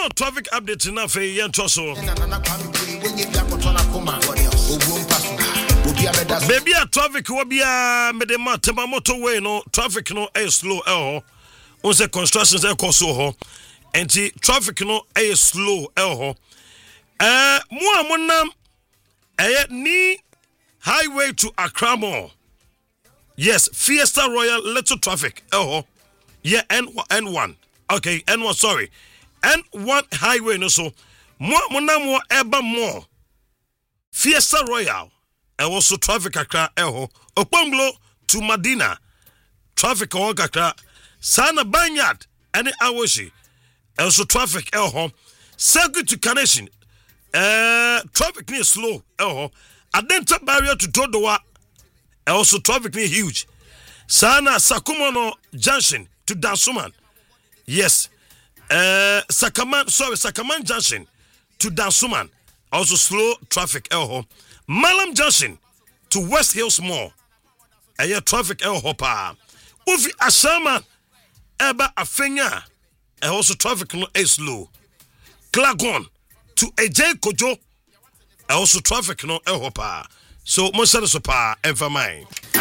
traffic update na fe yento so. Baby a traffic wo bia me de matema motorway no traffic no is slow on say construction say cost so ho. Enti traffic no is slow ho. Mo amonam ni highway to Accra Mall. Yes, Fiesta Royal little traffic. Yeah, N1. Okay, N1, sorry. N1 highway no so. Mo eba more. Fiesta Royal. Also traffic Accra Okponglo to Medina. Traffic on Accra. Sana Banyard any Awoshi. Also traffic Circuit to Carnation. Traffic near slow. Adenta barrier to Todowa. Also traffic near huge. Sana Sakumono Junction to Dansuman. Yes. Sakaman Junction to Dansuman. Also slow traffic Malam Junction to West Hills Mall. Traffic pa. Ufi Asama Eba Afenya. Also traffic no is slow. Klagon to AJ Kojo. Also traffic no pa. So most of the pa and for mine.